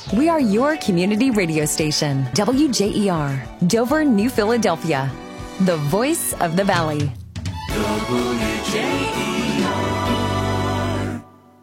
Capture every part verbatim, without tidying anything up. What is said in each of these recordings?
We are your community radio station, W J E R, Dover, New Philadelphia, the voice of the valley. W J E R.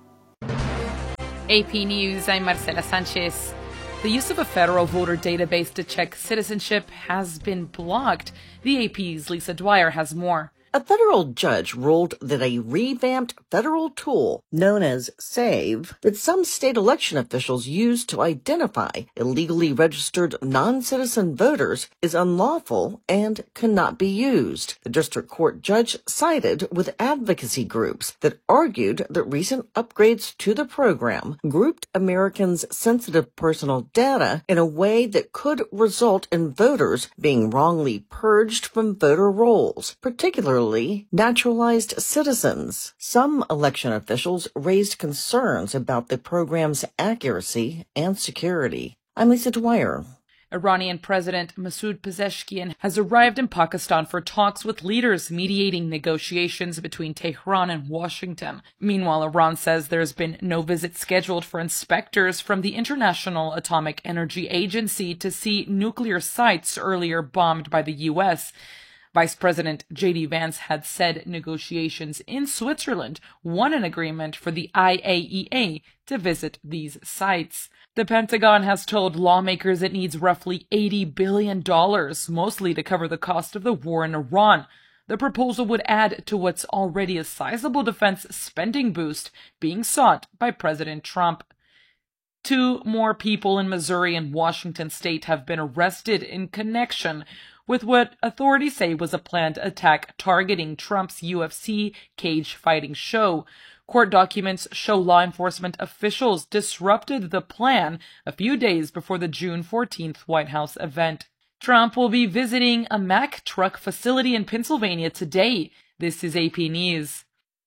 A P News, I'm Marcela Sanchez. The use of a federal voter database to check citizenship has been blocked. The A P's Lisa Dwyer has more. A federal judge ruled that a revamped federal tool known as SAVE that some state election officials use to identify illegally registered non-citizen voters is unlawful and cannot be used. The district court judge sided with advocacy groups that argued that recent upgrades to the program grouped Americans' sensitive personal data in a way that could result in voters being wrongly purged from voter rolls, particularly naturalized citizens. Some election officials raised concerns about the program's accuracy and security. I'm Lisa Dwyer. Iranian President Masoud Pezeshkian has arrived in Pakistan for talks with leaders mediating negotiations between Tehran and Washington. Meanwhile, Iran says there's been no visit scheduled for inspectors from the International Atomic Energy Agency to see nuclear sites earlier bombed by the U S Vice President J D Vance had said negotiations in Switzerland won an agreement for the I A E A to visit these sites. The Pentagon has told lawmakers it needs roughly eighty billion dollars, mostly to cover the cost of the war in Iran. The proposal would add to what's already a sizable defense spending boost being sought by President Trump. Two more people in Missouri and Washington state have been arrested in connection with what authorities say was a planned attack targeting Trump's U F C cage fighting show. Court documents show law enforcement officials disrupted the plan a few days before the June fourteenth White House event. Trump will be visiting a Mack truck facility in Pennsylvania today. This is A P News.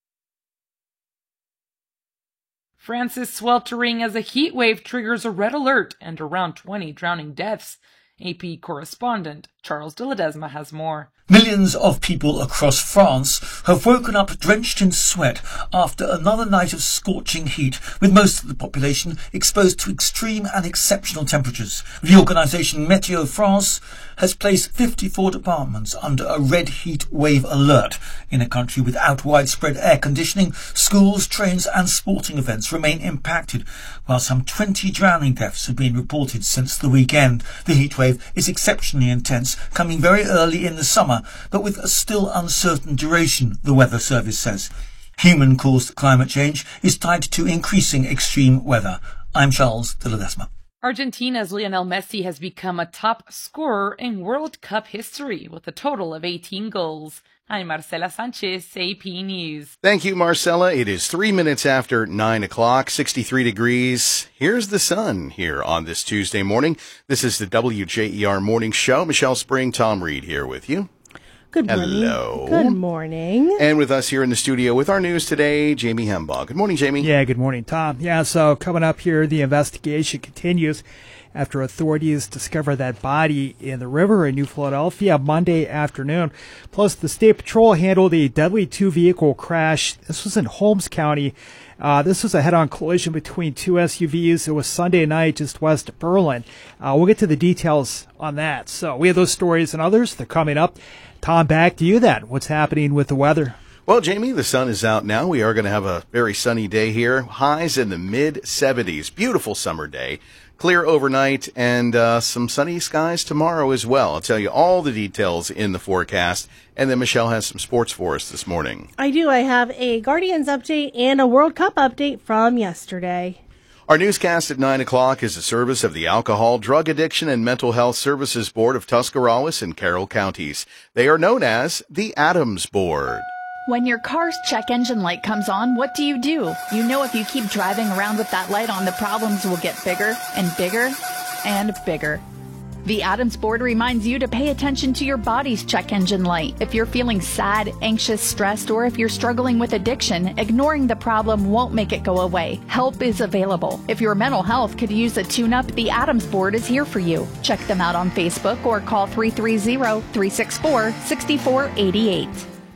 France is sweltering as a heat wave triggers a red alert and around twenty drowning deaths. A P correspondent Charles de Ledesma has more. Millions of people across France have woken up drenched in sweat after another night of scorching heat, with most of the population exposed to extreme and exceptional temperatures. The organisation Météo France has placed fifty-four departments under a red heat wave alert. In a country without widespread air conditioning, schools, trains and sporting events remain impacted, while some twenty drowning deaths have been reported since the weekend. The heat wave is exceptionally intense, coming very early in the summer, but with a still uncertain duration, the Weather Service says. Human-caused climate change is tied to increasing extreme weather. I'm Charles de Ledesma. Argentina's Lionel Messi has become a top scorer in World Cup history with a total of eighteen goals. I'm Marcela Sanchez, A P News. Thank you, Marcela. It is three minutes after nine o'clock, sixty-three degrees. Here's the sun here on this Tuesday morning. This is the W J E R Morning Show. Michelle Spring, Tom Reed here with you. Good morning. Hello. Good morning. And with us here in the studio with our news today, Jamie Hembaugh. Good morning, Jamie. Yeah, good morning, Tom. Yeah, so coming up here, the investigation continues after authorities discovered that body in the river in New Philadelphia Monday afternoon. Plus, the State Patrol handled a deadly two-vehicle crash. This was in Holmes County. Uh, this was a head-on collision between two S U Vs. It was Sunday night just west of Berlin. Uh, we'll get to the details on that. So we have those stories and others. They're coming up. Tom, back to you then. What's happening with the weather? Well, Jamie, the sun is out now. We are going to have a very sunny day here. Highs in the mid seventies. Beautiful summer day. Clear overnight and uh, some sunny skies tomorrow as well. I'll tell you all the details in the forecast. And then Michelle has some sports for us this morning. I do. I have a Guardians update and a World Cup update from yesterday. Our newscast at nine o'clock is a service of the Alcohol, Drug Addiction, and Mental Health Services Board of Tuscarawas and Carroll counties. They are known as the Adams Board. When your car's check engine light comes on, what do you do? You know if you keep driving around with that light on, the problems will get bigger and bigger and bigger. The Adams Board reminds you to pay attention to your body's check engine light. If you're feeling sad, anxious, stressed, or if you're struggling with addiction, ignoring the problem won't make it go away. Help is available. If your mental health could use a tune-up, the Adams Board is here for you. Check them out on Facebook or call three three zero, three six four, six four eight eight.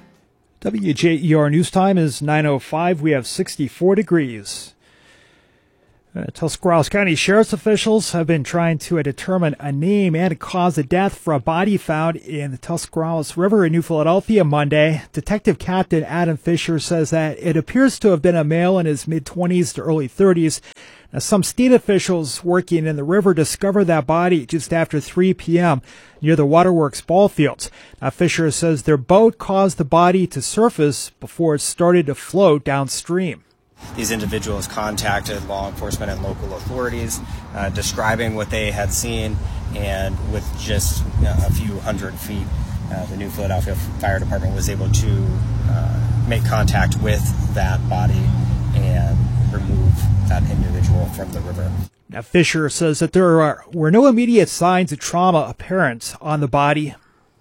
W J E R News Time is nine oh five. We have sixty-four degrees. Uh, Tuscarawas County Sheriff's officials have been trying to uh, determine a name and a cause of death for a body found in the Tuscarawas River in New Philadelphia Monday. Detective Captain Adam Fisher says that it appears to have been a male in his mid-twenties to early thirties. Now, some state officials working in the river discovered that body just after three p.m. near the Waterworks ball fields. Now, Fisher says their boat caused the body to surface before it started to float downstream. These individuals contacted law enforcement and local authorities, uh, describing what they had seen, and with just you know, a few hundred feet, uh, the New Philadelphia Fire Department was able to uh, make contact with that body and remove that individual from the river. Now, Fisher says that there are, were no immediate signs of trauma apparent on the body.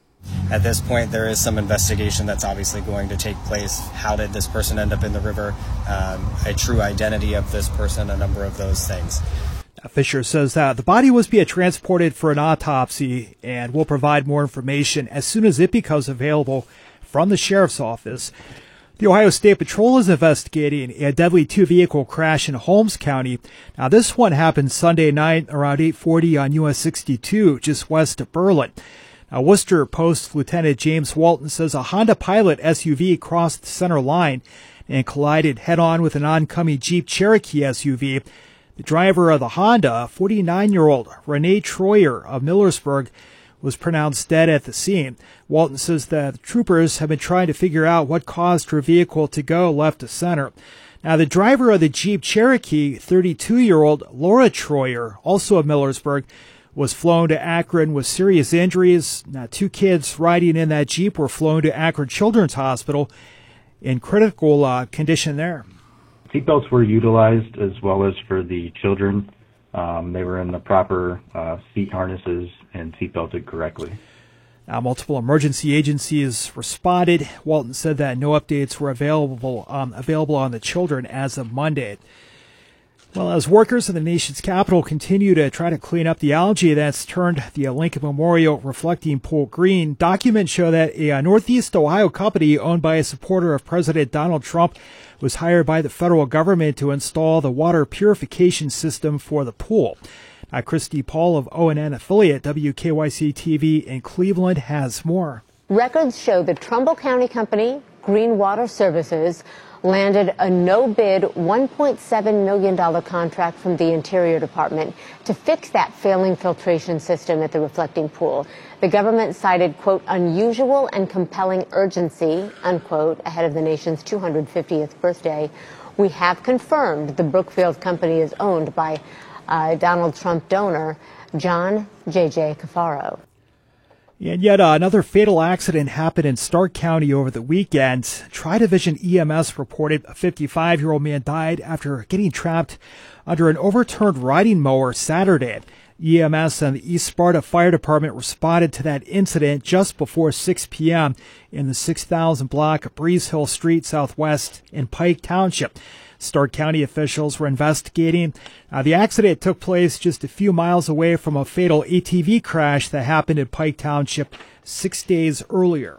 At this point, there is some investigation that's obviously going to take place. How did this person end up in the river? Um, a true identity of this person, a number of those things. Fisher says that the body was being transported for an autopsy and will provide more information as soon as it becomes available from the sheriff's office. The Ohio State Patrol is investigating a deadly two-vehicle crash in Holmes County. Now, this one happened Sunday night around eight forty on U S sixty-two, just west of Berlin. Now, Worcester Post Lieutenant James Walton says a Honda Pilot S U V crossed the center line and collided head-on with an oncoming Jeep Cherokee S U V. The driver of the Honda, forty-nine-year-old Renee Troyer of Millersburg, was pronounced dead at the scene. Walton says that the troopers have been trying to figure out what caused her vehicle to go left to center. Now, the driver of the Jeep Cherokee, thirty-two-year-old Laura Troyer, also of Millersburg, was flown to Akron with serious injuries. Now, two kids riding in that Jeep were flown to Akron Children's Hospital in critical uh, condition there. Seatbelts were utilized as well as for the children. Um, they were in the proper uh, seat harnesses and seatbelted correctly. Now, multiple emergency agencies responded. Walton said that no updates were available um, available on the children as of Monday. Well, as workers in the nation's capital continue to try to clean up the algae that's turned the Lincoln Memorial reflecting pool green, documents show that a Northeast Ohio company owned by a supporter of President Donald Trump was hired by the federal government to install the water purification system for the pool. Now, Christy Paul of O N N affiliate W K Y C T V in Cleveland has more. Records show the Trumbull County company, Green Water Services, landed a no-bid one point seven million dollars contract from the Interior Department to fix that failing filtration system at the reflecting pool. The government cited, quote, unusual and compelling urgency, unquote, ahead of the nation's two hundred fiftieth birthday. We have confirmed the Brookfield company is owned by uh, Donald Trump donor John J J Cafaro. And yet uh, another fatal accident happened in Stark County over the weekend. Tri-Division E M S reported a fifty-five-year-old man died after getting trapped under an overturned riding mower Saturday. E M S and the East Sparta Fire Department responded to that incident just before six p.m. in the six thousand block of Breeze Hill Street Southwest in Pike Township. Stark County officials were investigating. Uh, the accident took place just a few miles away from a fatal A T V crash that happened in Pike Township six days earlier.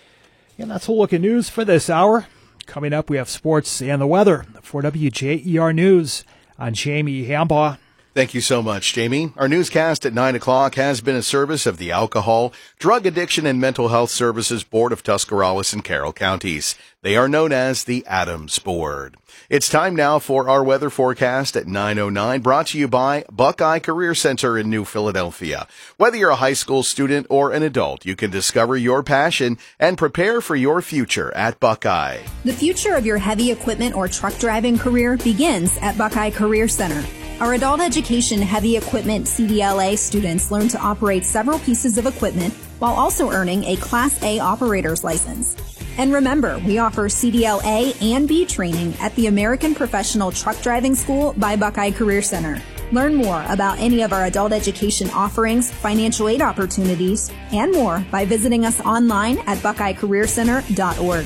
And that's a look at news for this hour. Coming up, we have sports and the weather. For W J E R News, I'm Jamie Hambaugh. Thank you so much, Jamie. Our newscast at nine o'clock has been a service of the Alcohol, Drug Addiction, and Mental Health Services Board of Tuscarawas and Carroll Counties. They are known as the Adams Board. It's time now for our weather forecast at nine oh nine, brought to you by Buckeye Career Center in New Philadelphia. Whether you're a high school student or an adult, you can discover your passion and prepare for your future at Buckeye. The future of your heavy equipment or truck driving career begins at Buckeye Career Center. Our adult education heavy equipment C D L A students learn to operate several pieces of equipment while also earning a Class A operator's license. And remember, we offer C D L A and B training at the American Professional Truck Driving School by Buckeye Career Center. Learn more about any of our adult education offerings, financial aid opportunities, and more by visiting us online at buckeye career center dot org.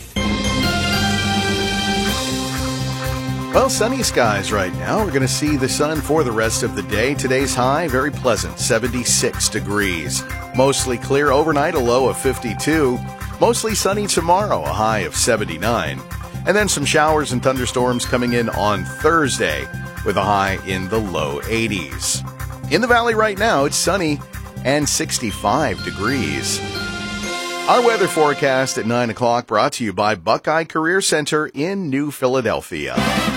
Well, sunny skies right now. We're going to see the sun for the rest of the day. Today's high, very pleasant, seventy-six degrees. Mostly clear overnight, a low of fifty-two. Mostly sunny tomorrow, a high of seventy-nine. And then some showers and thunderstorms coming in on Thursday with a high in the low eighties. In the valley right now, it's sunny and sixty-five degrees. Our weather forecast at nine o'clock brought to you by Buckeye Career Center in New Philadelphia.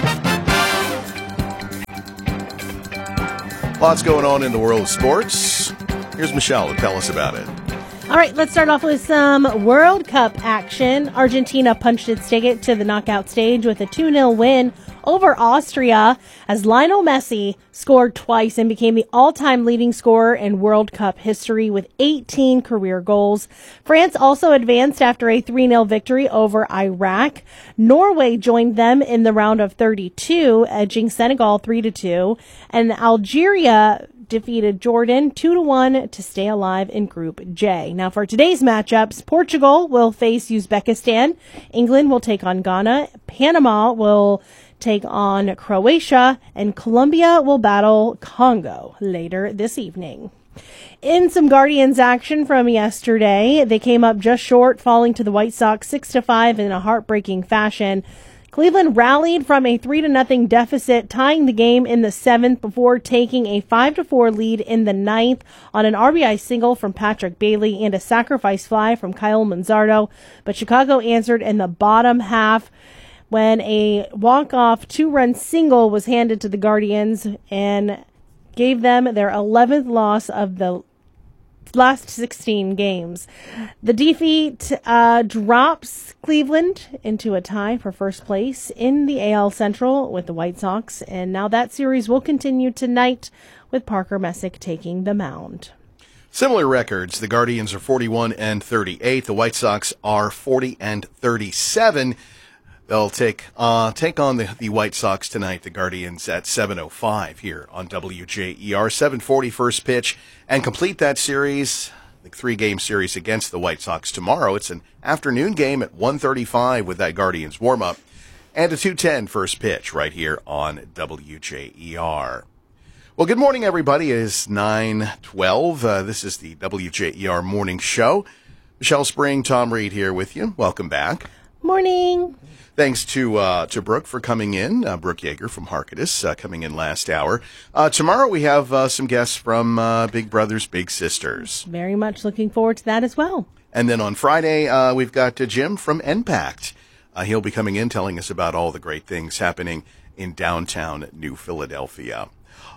Lots going on in the world of sports. Here's Michelle to tell us about it. All right, let's start off with some World Cup action. Argentina punched its ticket to the knockout stage with a two nil win over Austria as Lionel Messi scored twice and became the all-time leading scorer in World Cup history with eighteen career goals. France also advanced after a three nil victory over Iraq. Norway joined them in the round of thirty-two, edging Senegal three to two, and Algeria defeated Jordan two to one to stay alive in Group J. Now for today's matchups, Portugal will face Uzbekistan, England will take on Ghana, Panama will take on Croatia, and Colombia will battle Congo later this evening. In some Guardians action from yesterday, they came up just short, falling to the White Sox six to five in a heartbreaking fashion. Cleveland rallied from a three to nothing deficit, tying the game in the seventh before taking a five to four lead in the ninth on an R B I single from Patrick Bailey and a sacrifice fly from Kyle Manzardo. But Chicago answered in the bottom half when a walk-off two-run single was handed to the Guardians and gave them their eleventh loss of the last sixteen games. The defeat uh, drops Cleveland into a tie for first place in the A L Central with the White Sox, and now that series will continue tonight with Parker Messick taking the mound. Similar records. The Guardians are forty-one and thirty-eight. The White Sox are forty and thirty-seven. They'll take uh, take on the, the White Sox tonight, the Guardians, at seven oh five here on W J E R. seven forty first pitch, and complete that series, the three-game series against the White Sox tomorrow. It's an afternoon game at one thirty-five with that Guardians warm-up, and a two ten first pitch right here on W J E R. Well, good morning, everybody. It is nine twelve. Uh, this is the W J E R Morning Show. Michelle Spring, Tom Reed here with you. Welcome back. Morning. Thanks to uh, to Brooke for coming in, uh, Brooke Yeager from Harkidus uh, coming in last hour. Uh, tomorrow we have uh, some guests from uh, Big Brothers Big Sisters. Very much looking forward to that as well. And then on Friday uh, we've got uh, Jim from N PACT. Uh, he'll be coming in telling us about all the great things happening in downtown New Philadelphia.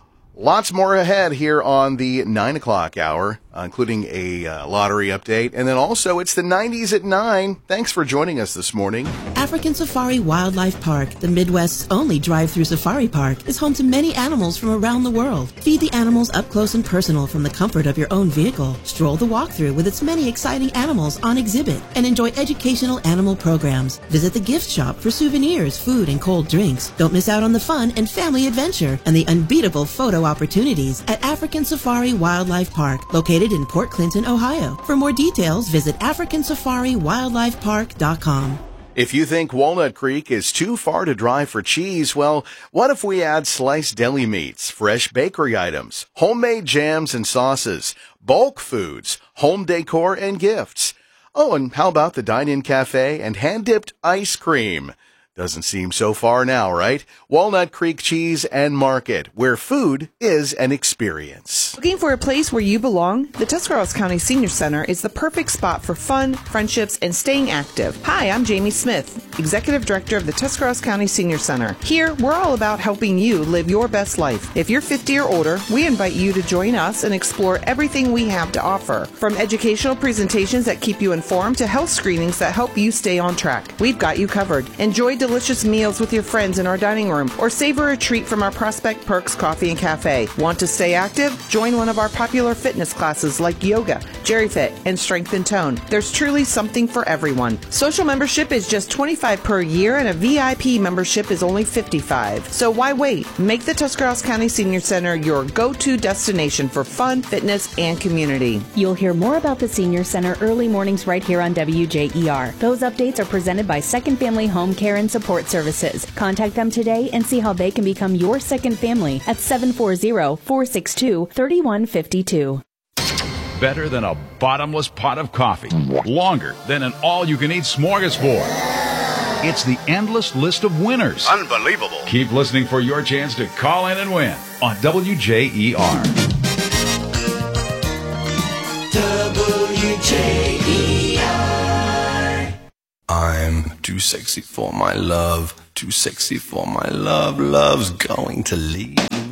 Lots more ahead here on the nine o'clock hour, uh, including a uh, lottery update. And then also, it's the nineties at nine. Thanks for joining us this morning. African Safari Wildlife Park, the Midwest's only drive-through safari park, is home to many animals from around the world. Feed the animals up close and personal from the comfort of your own vehicle. Stroll the walkthrough with its many exciting animals on exhibit. And enjoy educational animal programs. Visit the gift shop for souvenirs, food, and cold drinks. Don't miss out on the fun and family adventure and the unbeatable photo opportunities at African Safari Wildlife Park, located in Port Clinton, Ohio. For more details, visit african safari wildlife park dot com. If you think Walnut Creek is too far to drive for cheese, well, what if we add sliced deli meats, fresh bakery items, homemade jams and sauces, bulk foods, home decor, and gifts? Oh, and how about the dine-in cafe and hand-dipped ice cream? Doesn't seem so far now, right? Walnut Creek Cheese and Market, where food is an experience. Looking for a place where you belong? The Tuscarawas County Senior Center is the perfect spot for fun, friendships, and staying active. Hi, I'm Jamie Smith, Executive Director of the Tuscarawas County Senior Center. Here, we're all about helping you live your best life. If you're fifty or older, we invite you to join us and explore everything we have to offer. From educational presentations that keep you informed to health screenings that help you stay on track. We've got you covered. Enjoy delicious meals with your friends in our dining room or savor a treat from our Prospect Perks Coffee and Cafe. Want to stay active? Join one of our popular fitness classes like yoga, Jerry Fit, and Strength and Tone. There's truly something for everyone. Social membership is just twenty-five dollars per year and a V I P membership is only fifty-five dollars. So why wait? Make the Tuscarawas County Senior Center your go-to destination for fun, fitness, and community. You'll hear more about the Senior Center early mornings right here on W J E R. Those updates are presented by Second Family Home Care and Support Services. Contact them today and see how they can become your second family at seven four zero, four six two, three one five two. Better than a bottomless pot of coffee. Longer than an all-you-can-eat smorgasbord. It's the endless list of winners. Unbelievable. Keep listening for your chance to call in and win on W J E R. W J E R. I'm too sexy for my love, too sexy for my love, love's going to leave.